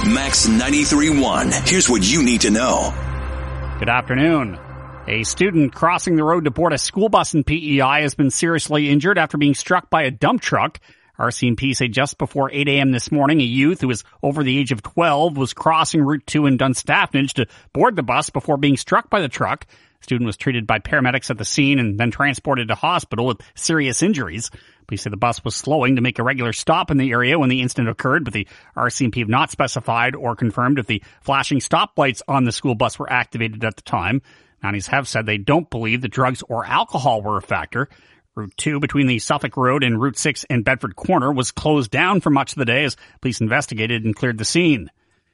Max 93.1. Here's what you need to know. Good afternoon. A student crossing the road to board a school bus in PEI has been seriously injured after being struck by a dump truck. RCMP say just before 8 a.m. this morning, a youth who was over the age of 12 was crossing Route 2 in Dunstaffnage to board the bus before being struck by the truck. The student was treated by paramedics at the scene and then transported to hospital with serious injuries. Police say the bus was slowing to make a regular stop in the area when the incident occurred, but the RCMP have not specified or confirmed if the flashing stoplights on the school bus were activated at the time. Mounties have said they don't believe that drugs or alcohol were a factor. Route 2 between the Suffolk Road and Route 6 in Bedford Corner was closed down for much of the day as police investigated and cleared the scene.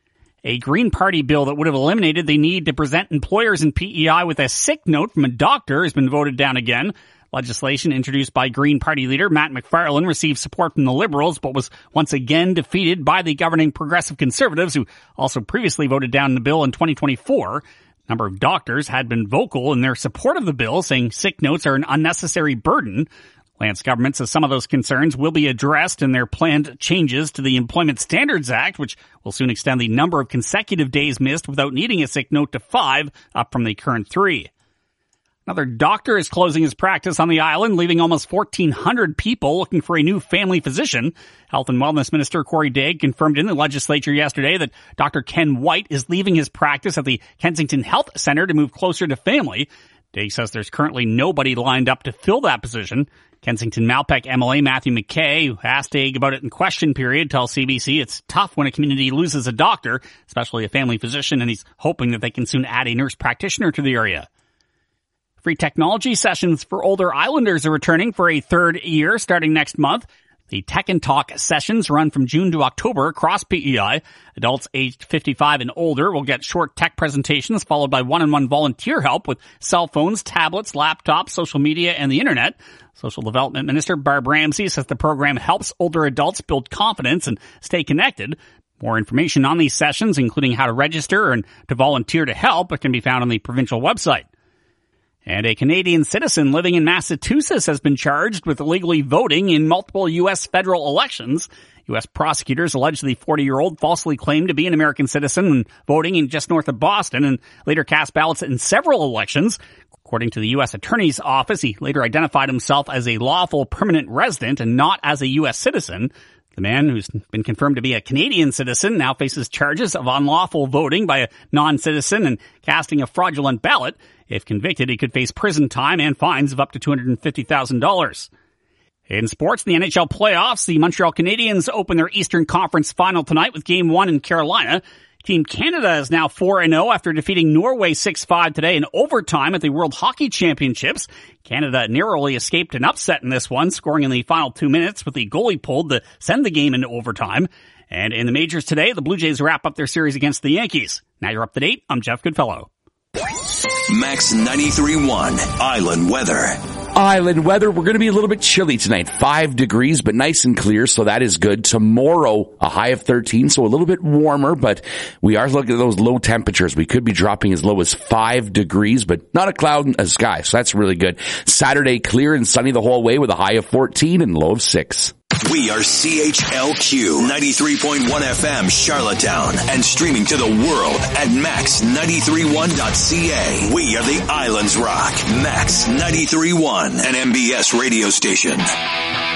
A Green Party bill that would have eliminated the need to present employers in PEI with a sick note from a doctor has been voted down again. Legislation introduced by Green Party leader Matt McFarlane received support from the Liberals, but was once again defeated by the governing Progressive Conservatives, who also previously voted down the bill in 2024. A number of doctors had been vocal in their support of the bill, saying sick notes are an unnecessary burden. Lance government says some of those concerns will be addressed in their planned changes to the Employment Standards Act, which will soon extend the number of consecutive days missed without needing a sick note to 5, up from the current 3. Another doctor is closing his practice on the island, leaving almost 1,400 people looking for a new family physician. Health and Wellness Minister Corey Dagg confirmed in the legislature yesterday that Dr. Ken White is leaving his practice at the Kensington Health Centre to move closer to family. Dagg says there's currently nobody lined up to fill that position. Kensington Malpeque MLA Matthew McKay, who asked Dagg about it in question period, tells CBC it's tough when a community loses a doctor, especially a family physician, and he's hoping that they can soon add a nurse practitioner to the area. Free technology sessions for older islanders are returning for a third year starting next month. The Tech and Talk sessions run from June to October across PEI. Adults aged 55 and older will get short tech presentations followed by one-on-one volunteer help with cell phones, tablets, laptops, social media, and the internet. Social Development Minister Barb Ramsey says the program helps older adults build confidence and stay connected. More information on these sessions, including how to register and to volunteer to help, can be found on the provincial website. And a Canadian citizen living in Massachusetts has been charged with illegally voting in multiple U.S. federal elections. U.S. prosecutors allege the 40-year-old falsely claimed to be an American citizen when voting in just north of Boston and later cast ballots in several elections. According to the U.S. Attorney's Office, he later identified himself as a lawful permanent resident and not as a U.S. citizen. The man, who's been confirmed to be a Canadian citizen, now faces charges of unlawful voting by a non-citizen and casting a fraudulent ballot. If convicted, he could face prison time and fines of up to $250,000. In sports, the NHL playoffs, the Montreal Canadiens open their Eastern Conference final tonight with Game 1 in Carolina. Team Canada is now 4-0 after defeating Norway 6-5 today in overtime at the World Hockey Championships. Canada narrowly escaped an upset in this one, scoring in the final 2 minutes with the goalie pulled to send the game into overtime. And in the majors today, the Blue Jays wrap up their series against the Yankees. Now you're up to date. I'm Jeff Goodfellow. Max 93.1 Island Weather. Island weather, we're going to be a little bit chilly tonight. 5 degrees, but nice and clear, so that is good. Tomorrow, a high of 13, so a little bit warmer, but we are looking at those low temperatures. We could be dropping as low as 5 degrees, but not a cloud in the sky, so that's really good. Saturday, clear and sunny the whole way with a high of 14 and low of 6. We are CHLQ 93.1 FM Charlottetown and streaming to the world at max931.ca. We are the Islands Rock, Max 93.1, an MBS radio station.